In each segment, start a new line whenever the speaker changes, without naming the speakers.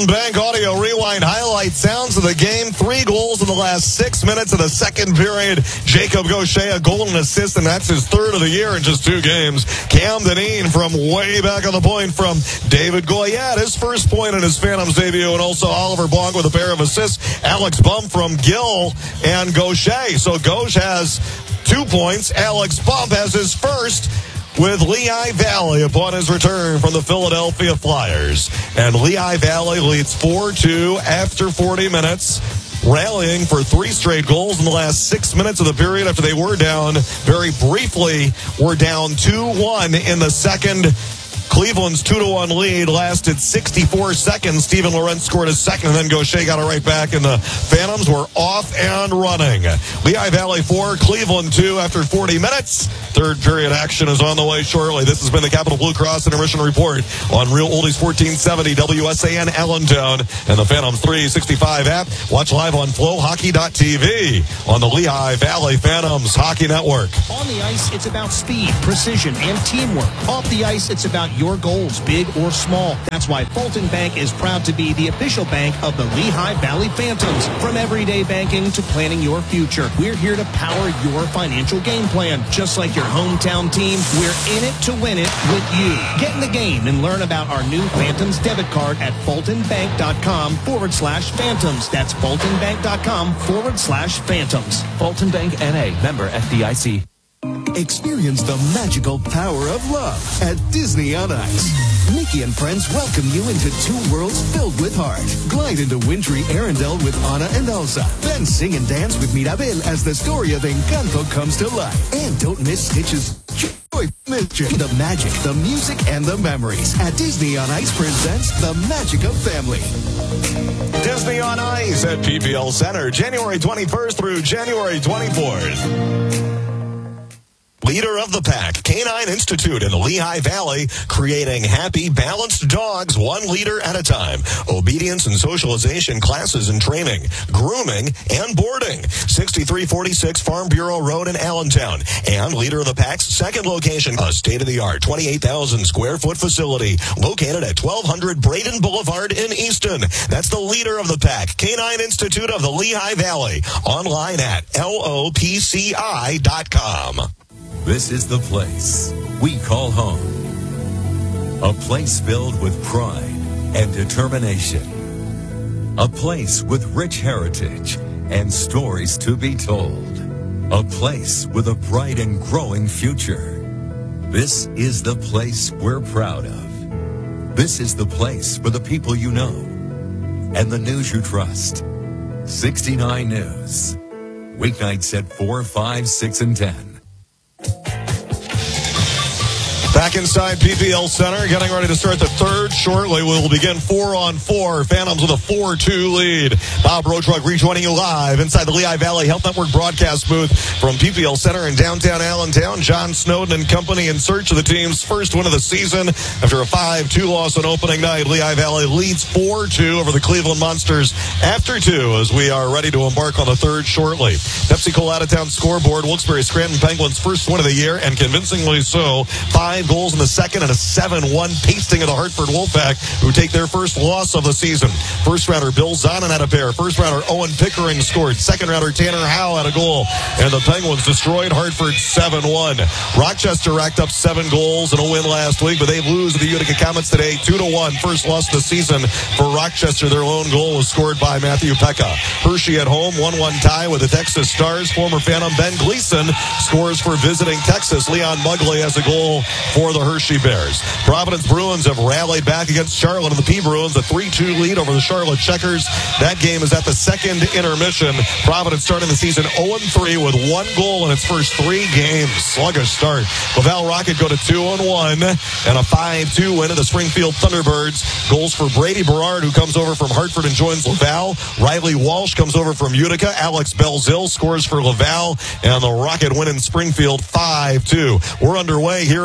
Bank Audio Rewind highlight sounds of the game. 3 goals in the last 6 minutes of the second period. Jacob Gaucher, a goal and assist, and that's his third of the year in just 2 games. Cam Dineen from way back on the point from David Goyette, his first point in his Phantoms debut, and also Oliver Blanc with a pair of assists. Alex Bump from Gill and Gaucher. So Gauche has 2 points. Alex Bump has his first with Lehigh Valley upon his return from the Philadelphia Flyers. And Lehigh Valley leads 4-2 after 40 minutes, rallying for 3 straight goals in the last 6 minutes of the period after they were down very briefly. Were down 2-1 in the second. Cleveland's 2-1 lead lasted 64 seconds. Steven Lorentz scored his second, and then Gaucher got it right back, and the Phantoms were off and running. Lehigh Valley 4, Cleveland 2 after 40 minutes. Third period action is on the way shortly. This has been the Capital Blue Cross Intermission Report on Real Oldies 1470 WSAN Allentown and the Phantoms 365 app. Watch live on FlowHockey.tv on the Lehigh Valley Phantoms Hockey Network.
On the ice, it's about speed, precision, and teamwork. Off the ice, it's about your goals, big or small. That's why Fulton Bank is proud to be the official bank of the Lehigh Valley Phantoms. From everyday banking to planning your future, we're here to power your financial game plan. Just like your hometown team, we're in it to win it with you. Get in the game and learn about our new Phantoms debit card at fultonbank.com/Phantoms. That's fultonbank.com/Phantoms.
Fulton Bank N.A., member FDIC.
Experience the magical power of love at Disney on Ice. Mickey and friends welcome you into 2 worlds filled with heart. Glide into wintry Arendelle with Anna and Elsa. Then sing and dance with Mirabel as the story of Encanto comes to life. And don't miss Stitch's joy mission. The magic, the music, and the memories. At Disney on Ice presents The Magic of Family.
Disney on Ice at PPL Center, January 21st through January 24th. Leader of the pack, Canine Institute in the Lehigh Valley, creating happy, balanced dogs 1 leader at a time. Obedience and socialization classes and training, grooming, and boarding. 6346 Farm Bureau Road in Allentown. And leader of the pack's second location, a state-of-the-art 28,000 square foot facility located at 1200 Braden Boulevard in Easton. That's the leader of the pack, Canine Institute of the Lehigh Valley. Online at LOPCI.com.
This is the place we call home. A place filled with pride and determination. A place with rich heritage and stories to be told. A place with a bright and growing future. This is the place we're proud of. This is the place for the people you know and the news you trust. 69 News. Weeknights at 4, 5, 6, and 10.
Back inside PPL Center, getting ready to start the third shortly. We'll begin 4-on-4. Phantoms with a 4-2 lead. Bob Roadtruck rejoining you live inside the Lehigh Valley Health Network broadcast booth from PPL Center in downtown Allentown. John Snowden and company in search of the team's first win of the season. After a 5-2 loss on opening night, Lehigh Valley leads 4-2 over the Cleveland Monsters after 2 as we are ready to embark on the third shortly. PepsiCo out-of-town scoreboard. Wilkes-Barre Scranton Penguins' first win of the year, and convincingly so. 5 goals in the second and a 7-1 pasting of the Hartford Wolfpack, who take their first loss of the season. First rounder Bill Zonin had a pair. First rounder Owen Pickering scored. Second rounder Tanner Howe had a goal. And the Penguins destroyed Hartford 7-1. Rochester racked up 7 goals in a win last week, but they lose to the Utica Comets today 2-1. First loss of the season for Rochester. Their lone goal was scored by Matthew Pekka. Hershey at home, 1-1 tie with the Texas Stars. Former Phantom Ben Gleason scores for visiting Texas. Leon Mugley has a goal for the Hershey Bears. Providence Bruins have rallied back against Charlotte, and the P Bruins a 3-2 lead over the Charlotte Checkers. That game is at the second intermission. Providence starting the season 0-3 with 1 goal in its first 3 games. Sluggish start. Laval Rocket go to 2-1 and a 5-2 win of the Springfield Thunderbirds. Goals for Brady Berard, who comes over from Hartford and joins Laval. Riley Walsh comes over from Utica. Alex Belzil scores for Laval, and the Rocket win in Springfield 5-2. We're underway here in the third.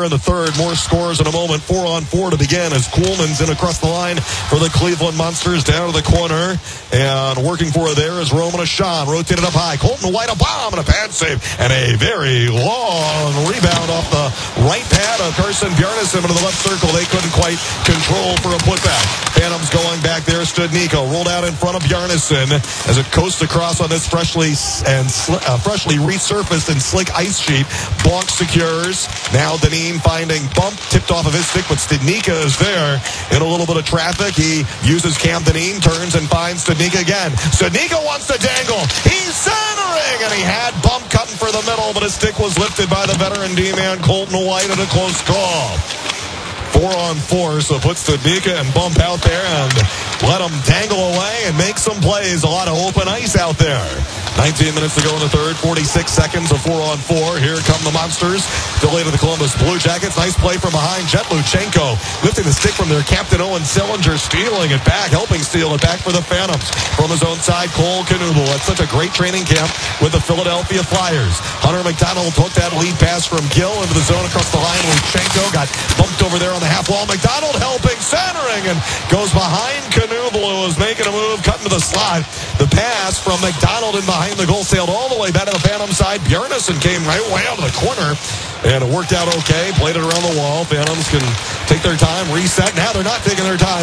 third. More scores in a moment. 4-on-4 to begin as Kuhlman's in across the line for the Cleveland Monsters. Down to the corner. And working for it there is Roman Ashan. Rotated up high. Colton White, a bomb and a pad save. And a very long rebound off the right pad of Carson Bjarnason into the left circle. They couldn't quite control for a putback. Phantoms going back there. Studnicka rolled out in front of Bjarnason as it coasts across on this freshly resurfaced and slick ice sheet. Bonk secures. Now Dineen finding bump. Tipped off of his stick, but Studnicka is there in a little bit of traffic. He uses Cam Dineen, turns and finds Studnicka again. Studnicka wants to dangle. He's centering, and he had bump cutting for the middle, but his stick was lifted by the veteran D-man Colton White at a close call. 4-on-4, so put Studnicka and bump out there and let him dangle away and make some plays. A lot of open ice out there. 19 minutes to go in the third, 46 seconds of 4-on-4. Here come the Monsters. Delayed to the Columbus Blue Jackets. Nice play from behind. Jet Luchenko lifting the stick from their captain Owen Sillinger, stealing it back, helping steal it back for the Phantoms. From his own side, Cole Knuble had such a great training camp with the Philadelphia Flyers. Hunter McDonald took that lead pass from Gill into the zone across the line. Luchenko got bumped over there on the half wall. McDonald helping, centering, and goes behind Knuble, who was making a move, cutting to the slot. The pass from McDonald in behind the goal sailed all the way back to the Phantom side. Bjarnason came right way out of the corner, and it worked out okay. Played it around the wall. Phantoms can take their time, reset. Now they're not taking their time.